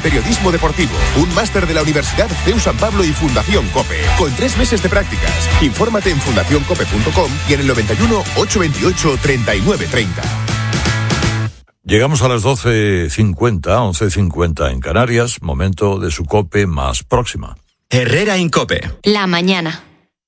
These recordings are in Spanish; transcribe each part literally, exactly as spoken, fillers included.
periodismo deportivo. Un máster de la Universidad C E U San Pablo y Fundación COPE. Con tres meses de prácticas. Infórmate en fundación cope punto com y en el noventa y uno, ochocientos veintiocho, treinta y nueve treinta. Llegamos a las doce cincuenta, once cincuenta en Canarias. Momento de su COPE más próxima. Herrera en COPE. La mañana.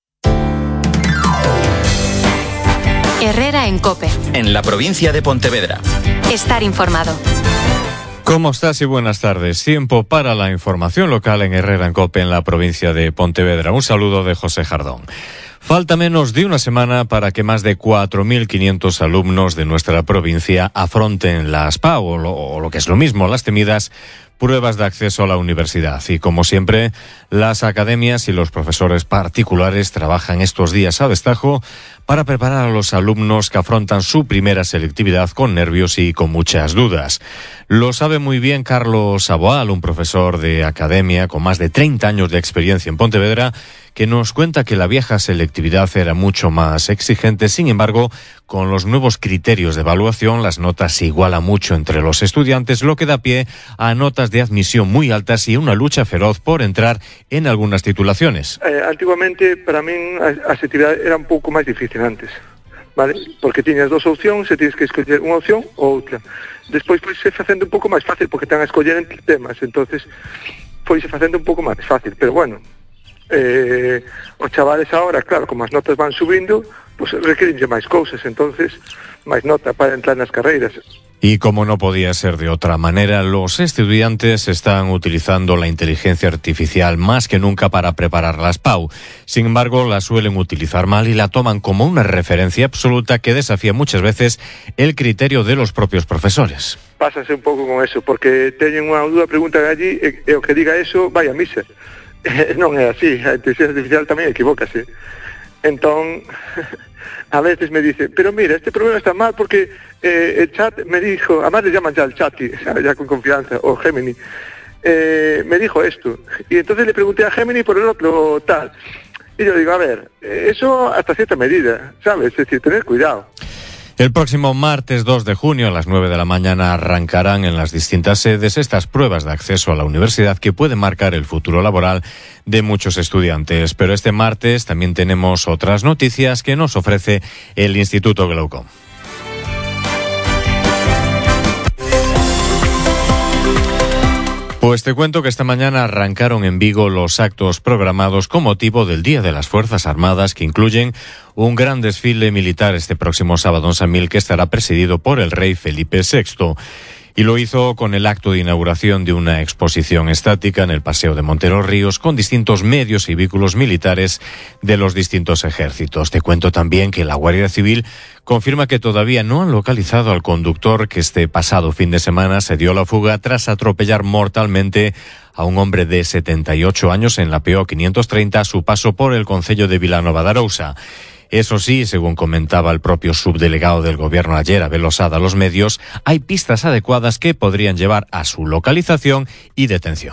Herrera en COPE. En la provincia de Pontevedra. Estar informado. ¿Cómo estás y buenas tardes? Tiempo para la información local en Herrera en COPE en la provincia de Pontevedra. Un saludo de José Jardón. Falta menos de una semana para que más de cuatro mil quinientos alumnos de nuestra provincia afronten las P A U, o lo, o lo que es lo mismo, las temidas pruebas de acceso a la universidad. Y como siempre, las academias y los profesores particulares trabajan estos días a destajo para preparar a los alumnos que afrontan su primera selectividad con nervios y con muchas dudas. Lo sabe muy bien Carlos Aboal, un profesor de academia con más de treinta años de experiencia en Pontevedra, que nos cuenta que la vieja selectividad era mucho más exigente. Sin embargo, con los nuevos criterios de evaluación, las notas se igualan mucho entre los estudiantes, lo que da pie a notas de admisión muy altas y una lucha feroz por entrar en algunas titulaciones. Eh, antiguamente, para mí, a, a selectividad era un pouco máis difícil antes, vale? Porque tiñas dos opcións e tienes que escoller unha opción ou outra. Despois foi se facendo un pouco máis fácil, porque ten a escoller entre temas, entonces foi se facendo un pouco máis fácil, pero bueno, eh, os chavales ahora, claro, como as notas van subindo, pues requirenlle máis cousas, entonces máis nota para entrar nas carreiras. Y como no podía ser de otra manera, los estudiantes están utilizando la inteligencia artificial más que nunca para preparar las P A U. Sin embargo, la suelen utilizar mal y la toman como una referencia absoluta que desafía muchas veces el criterio de los propios profesores. Pásase un pouco con eso, porque teñen unha duda, preguntan allí, e, e o que diga eso, vai a misa. Non é así, a inteligencia artificial tamén equivócase. Entón, a veces me dice, pero mira, este problema está mal porque eh, el chat me dijo, además le llaman ya el chat, ya con confianza, o Gemini, eh, me dijo esto. Y entonces le pregunté a Gemini por el otro tal. Y yo digo, a ver, eso hasta cierta medida, ¿sabes? Es decir, tener cuidado. El próximo martes dos de junio a las nueve de la mañana arrancarán en las distintas sedes estas pruebas de acceso a la universidad que pueden marcar el futuro laboral de muchos estudiantes. Pero este martes también tenemos otras noticias que nos ofrece el Instituto Glaucom. Pues te cuento que esta mañana arrancaron en Vigo los actos programados con motivo del Día de las Fuerzas Armadas, que incluyen un gran desfile militar este próximo sábado en San Mil, que estará presidido por el rey Felipe sexto. Y lo hizo con el acto de inauguración de una exposición estática en el Paseo de Montero Ríos con distintos medios y vehículos militares de los distintos ejércitos. Te cuento también que la Guardia Civil confirma que todavía no han localizado al conductor que este pasado fin de semana se dio a la fuga tras atropellar mortalmente a un hombre de setenta y ocho años en la P O quinientos treinta a su paso por el concello de Vilanova de Arousa. Eso sí, según comentaba el propio subdelegado del gobierno ayer, Abel Osada, a los medios, hay pistas adecuadas que podrían llevar a su localización y detención.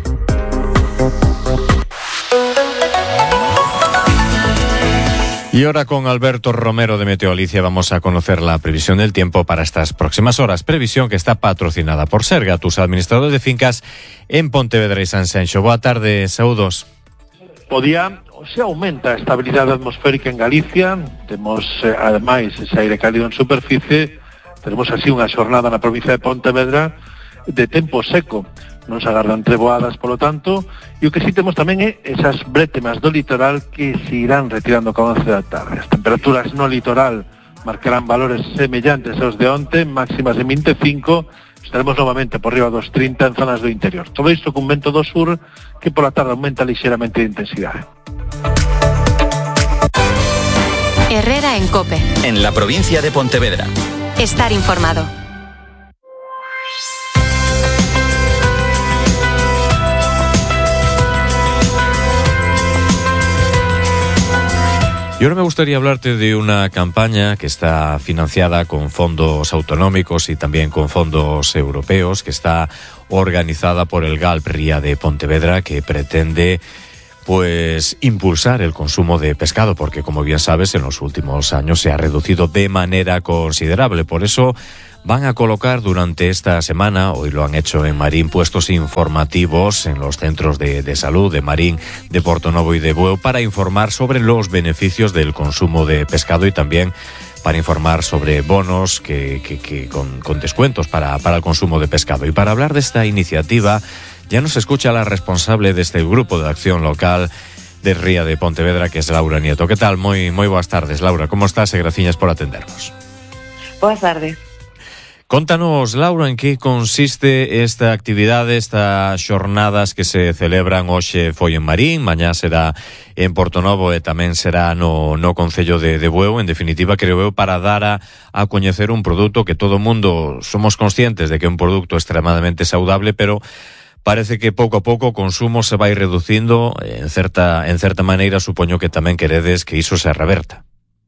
Y ahora con Alberto Romero de Meteolicia vamos a conocer la previsión del tiempo para estas próximas horas. Previsión que está patrocinada por Serga, tus administradores de fincas en Pontevedra y San Senxo. Boa tarde, saúdos. O día se aumenta a estabilidade atmosférica en Galicia, temos eh, ademais ese aire cálido en superficie, tenemos así unha xornada na provincia de Pontevedra de tempo seco, non se agardan treboadas polo tanto, e o que sí temos tamén é esas brétemas do litoral que se irán retirando co once da tarde. As temperaturas no litoral marcarán valores semellantes aos de onte, máximas de vinte e cinco, estaremos novamente por riba dos trinta en zonas do interior. Todo isto con vento do sur que pola tarde aumenta lixeramente de intensidade. Herrera en COPE. En la provincia de Pontevedra. Estar informado. Y ahora me gustaría hablarte de una campaña que está financiada con fondos autonómicos y también con fondos europeos, que está organizada por el GALP Ría de Pontevedra, que pretende pues impulsar el consumo de pescado, porque como bien sabes, en los últimos años se ha reducido de manera considerable. Por eso van a colocar durante esta semana, hoy lo han hecho en Marín, puestos informativos en los centros de, de salud de Marín, de Portonovo y de Bueu, para informar sobre los beneficios del consumo de pescado y también para informar sobre bonos que, que, que con, con descuentos para, para el consumo de pescado. Y para hablar de esta iniciativa, ya nos escucha la responsable de este grupo de acción local de Ría de Pontevedra, que es Laura Nieto. ¿Qué tal? Muy, muy buenas tardes, Laura. ¿Cómo estás? E graciñas por atendernos. Buenas tardes. Contanos, Laura, en que consiste esta actividade, estas xornadas que se celebran hoxe foi en Marín, mañá será en Portonovo e tamén será no, no Concello de, de Bueu. En definitiva, creo eu, para dar a, a coñecer un produto que todo o mundo somos conscientes de que é un produto extremadamente saudable, pero parece que pouco a pouco o consumo se vai reducindo. En certa, en certa maneira, supoño que tamén queredes que iso se reverta.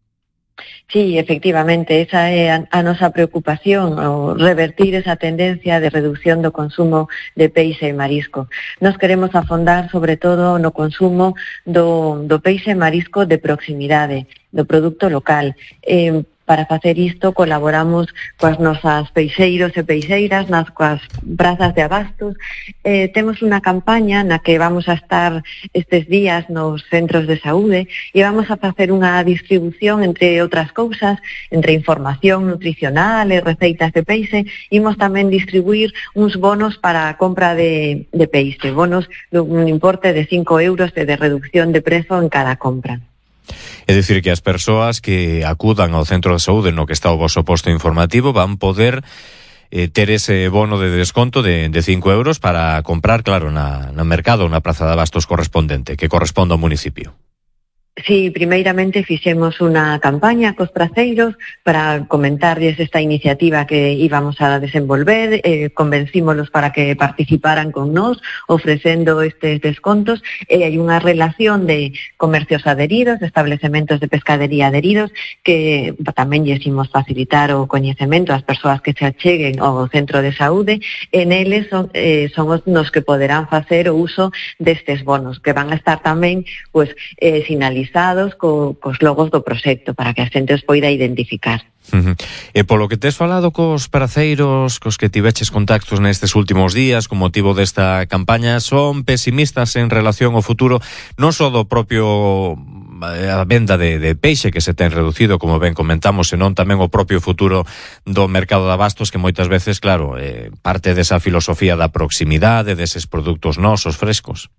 Sí, efectivamente, esa é a, a nosa preocupación, o revertir esa tendencia de reducción do consumo de peixe e marisco. Nos queremos afondar sobre todo no consumo do, do peixe e marisco de proximidade, do produto local. Eh, Para facer isto colaboramos coas nosas peixeiros e peixeiras, nas coas prazas de abastos. Eh, temos unha campaña na que vamos a estar estes días nos centros de saúde e vamos a facer unha distribución, entre outras cousas, entre información nutricional e receitas de peixe. Imos tamén distribuir uns bonos para a compra de, de peixe, bonos dun importe de cinco euros de, de reducción de prezo en cada compra. É dicir, que as persoas que acudan ao centro de saúde no que está o voso posto informativo van poder eh, ter ese bono de desconto de, de cinco euros para comprar, claro, na, na mercado, na praza de abastos correspondente, que corresponde ao municipio. Sí, primeiramente fixemos unha campaña cos praceiros para comentarles esta iniciativa que íbamos a desenvolver, eh, convencímolos para que participaran con nós, ofrecendo estes descontos, e hai unha relación de comercios adheridos, de estabelecementos de pescadería adheridos, que tamén lles imos facilitar o coñecemento ás persoas que se acheguen ao centro de saúde, e neles son, eh, son os nos que poderán facer o uso destes bonos, que van a estar tamén pues, eh, sinalizados Co, cos logos do proxecto para que a xente os poida identificar. Uh-huh. E polo que tes falado cos paraceiros, cos que tiveches contactos nestes últimos días con motivo desta campaña, son pesimistas en relación ao futuro, non só do propio a venda de, de peixe que se ten reducido, como ben comentamos, senón tamén o propio futuro do mercado de abastos, que moitas veces, claro, eh, parte desa filosofía da proximidade, deses produtos nosos, frescos.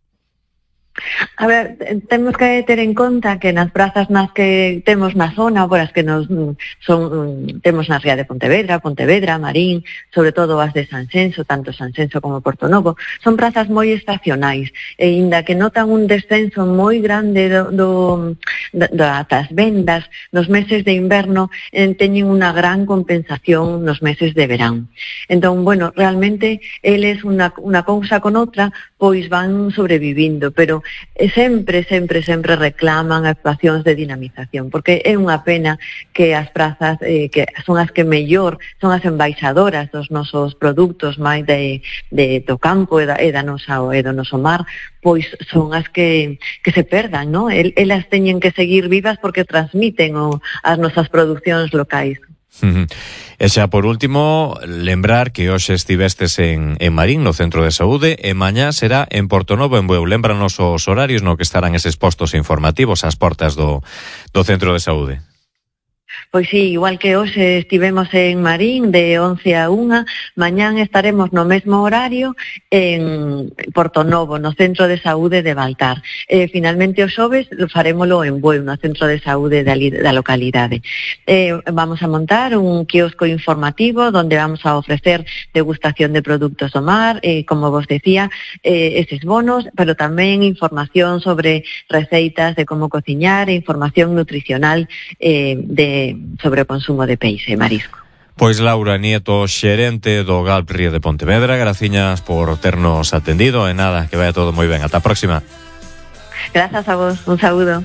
A ver, temos que ter en conta que nas prazas nas que temos na zona, por as que nos son temos na Ría de Pontevedra, Pontevedra, Marín, sobre todo as de Sanxenxo, tanto Sanxenxo como Portonovo, son prazas moi estacionais, e inda que notan un descenso moi grande do, do, das vendas nos meses de inverno, eh, teñen unha gran compensación nos meses de verán. Entón, bueno, realmente eles unha, unha cousa con outra, pois van sobrevivindo, pero sempre, sempre, sempre reclaman actuacións de dinamización, porque é unha pena que as prazas eh, que son as que mellor son as embaixadoras dos nosos produtos máis de, de do campo e da, e da nosa, e do noso mar, pois son as que, que se perdan, ¿no? El, elas teñen que seguir vivas porque transmiten o, as nosas producións locais. Uh-huh. E xa por último, lembrar que hoxe estivestes en, en Marín, no centro de saúde, e mañá será en Portonovo, en Bueu. Lémbranos os horarios no que estarán eses postos informativos ás portas do, do centro de saúde. Pois sí, igual que hoxe estivemos en Marín de once a unha, mañán estaremos no mesmo horario en Portonovo, no Centro de Saúde de Baltar. E finalmente o xoves farémolo en Bueu, no Centro de Saúde da, da localidade. Eh, vamos a montar un quiosco informativo donde vamos a ofrecer degustación de produtos do mar, eh, como vos decía, eh, eses bonos, pero tamén información sobre receitas de como cociñar e información nutricional eh, de sobre o consumo de peixe e marisco. Pois Laura Nieto, xerente do G A L P Ría de Pontevedra, graciñas por ternos atendido, e nada, que vaya todo moi ben. Ata a próxima. Grazas a vos, un saúdo.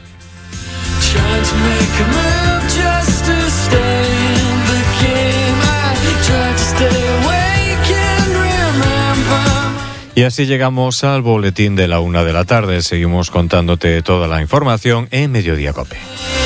Y así llegamos al boletín de la una de la tarde. Seguimos contándote toda la información en Mediodía Cope.